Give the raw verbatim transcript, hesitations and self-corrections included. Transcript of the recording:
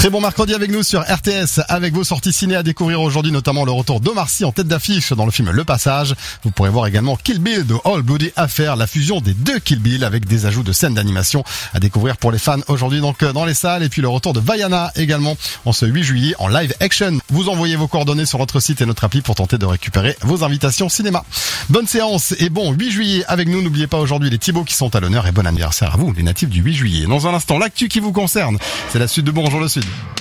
Très bon mercredi avec nous sur R T S, avec vos sorties ciné à découvrir aujourd'hui, notamment le retour d'Omar Sy en tête d'affiche dans le film Le Passage. Vous pourrez voir également Kill Bill de All Bloody Affair, la fusion des deux Kill Bill avec des ajouts de scènes d'animation à découvrir pour les fans aujourd'hui donc dans les salles. Et puis le retour de Vaiana également en ce huit juillet en live action. Vous envoyez vos coordonnées sur notre site et notre appli pour tenter de récupérer vos invitations cinéma. Bonne séance et bon huit juillet avec nous. N'oubliez pas aujourd'hui les Thibaut qui sont à l'honneur et bon anniversaire à vous, les natifs du huit juillet. Dans un instant, l'actu qui vous concerne, c'est la suite de Bonjour le Sud.